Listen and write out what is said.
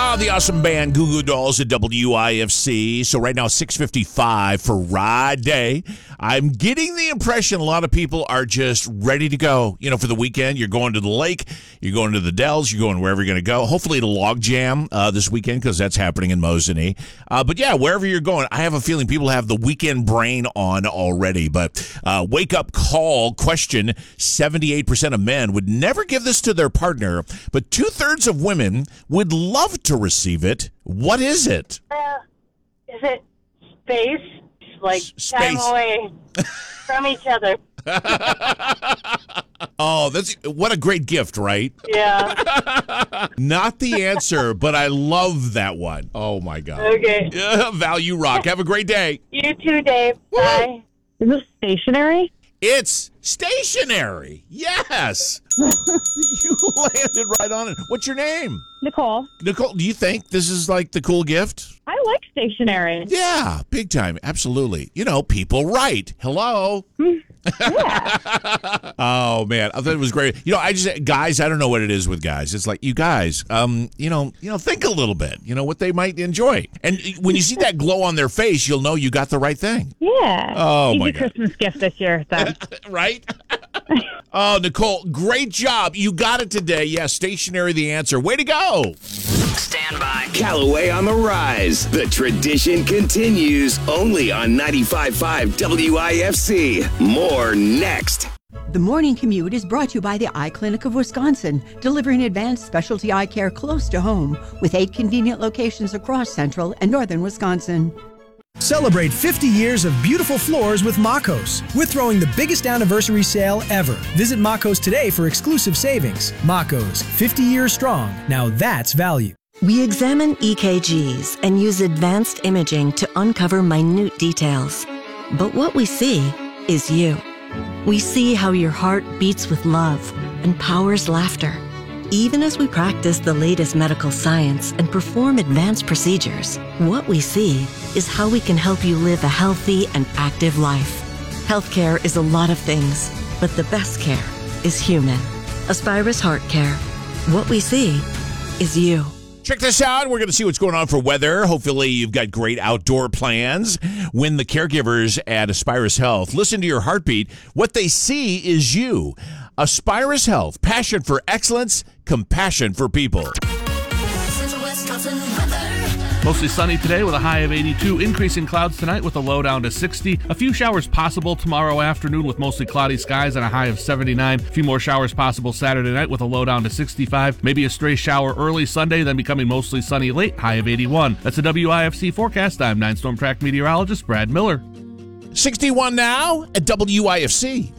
The awesome band Goo Goo Dolls at WIFC. So right now, 6:55 for Ride Day. I'm getting the impression a lot of people are just ready to go. You know, for the weekend, you're going to the lake, you're going to the Dells, you're going wherever you're going to go. Hopefully, the log jam this weekend because that's happening in Mosinee. But yeah, wherever you're going, I have a feeling people have the weekend brain on already. But wake up call question: 78% of men would never give this to their partner, but 2/3 of women would love to receive it. What is it? Is it space? Like time away from each other. Oh, what a great gift, right? Yeah. Not the answer, but I love that one. Oh, my God. Okay. Val, you rock. Have a great day. You too, Dave. Woo! Bye. Is this stationary? It's stationary. Yes. You landed right on it. What's your name? Nicole. Nicole, do you think this is like the cool gift? I like stationary. Yeah, big time. Absolutely. You know, people write. Hello. Yeah. Oh, man. I thought it was great. You know, guys, I don't know what it is with guys. It's like, you guys, think a little bit, what they might enjoy. And when you see that glow on their face, you'll know you got the right thing. Yeah. Oh, my God. Christmas gift this year, then. Right? Oh, Nicole, great job. You got it today. Yeah, stationary the answer. Way to go. Stand by. Callaway on the rise. The tradition continues only on 95.5 WIFC. More next. The Morning Commute is brought to you by the Eye Clinic of Wisconsin, delivering advanced specialty eye care close to home with 8 convenient locations across central and northern Wisconsin. Celebrate 50 years of beautiful floors with Makos. We're throwing the biggest anniversary sale ever. Visit Makos today for exclusive savings. Makos, 50 years strong. Now that's value. We examine EKGs and use advanced imaging to uncover minute details. But what we see is you. We see how your heart beats with love and powers laughter. Even as we practice the latest medical science and perform advanced procedures, what we see is how we can help you live a healthy and active life. Healthcare is a lot of things, but the best care is human. Aspirus Heart Care. What we see is you. Check this out. We're going to see what's going on for weather. Hopefully, you've got great outdoor plans. When the caregivers at Aspirus Health listen to your heartbeat, what they see is you. Aspirus Health, passion for excellence, compassion for people. Mostly sunny today with a high of 82. Increasing clouds tonight with a low down to 60. A few showers possible tomorrow afternoon with mostly cloudy skies and a high of 79. A few more showers possible Saturday night with a low down to 65. Maybe a stray shower early Sunday, then becoming mostly sunny late, high of 81. That's a WIFC forecast. I'm 9 Storm Track meteorologist Brad Miller. 61 now at WIFC.